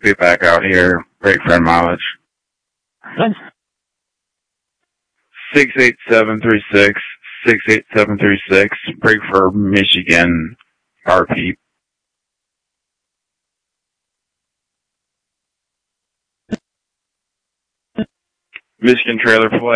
be back out here. Break friend mileage. Good. 68736, 68736. Break for Michigan. RP. Michigan trailer play.